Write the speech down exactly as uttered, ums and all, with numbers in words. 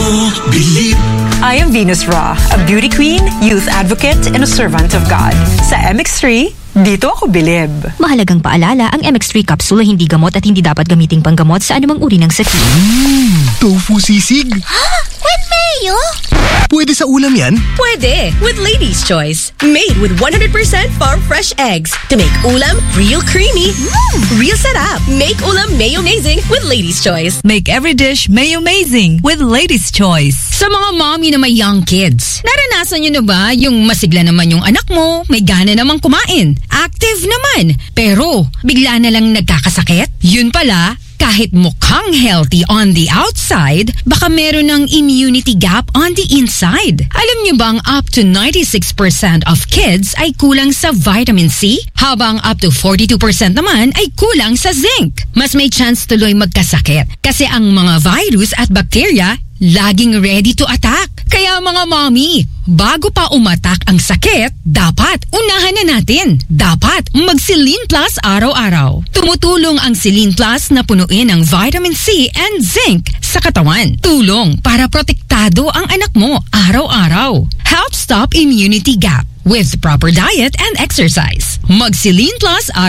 ako bilib. I am Venus Ra, a beauty queen, youth advocate, and a servant of God. Sa M X three, dito ako bilib. Mahalagang paalala, ang M X three capsule hindi gamot at hindi dapat gamiting panggamot sa anumang uri ng sakit. Mmm, tofu sisig. Huh? With mayo? Pwede sa ulam yan? Pwede, with Lady's Choice. Made with one hundred percent farm fresh eggs to make ulam real creamy, mm. real sarap. Make ulam mayo-mazing with Lady's Choice. Make every dish mayo-mazing with Lady's Choice. Sa mga mommy na may young kids, naranasan nyo na ba yung masigla naman yung anak mo, may gana namang kumain, active naman, pero bigla na lang nagkakasakit? Yun pala, kahit mukhang healthy on the outside, baka meron ng immunity gap on the inside. Alam niyo bang up to ninety-six percent of kids ay kulang sa vitamin C? Habang up to forty-two percent naman ay kulang sa zinc. Mas may chance tuloy magkasakit kasi ang mga virus at bacteria laging ready to attack. Kaya mga mommy, bago pa umatak ang sakit, dapat unahan na natin. Dapat mag-Celine Plus araw-araw. Tumutulong ang Celine Plus na punuin ng vitamin C and zinc sa katawan. Tulong para protektado ang anak mo araw-araw. Help stop immunity gap with proper diet and exercise. Mag-Celine Plus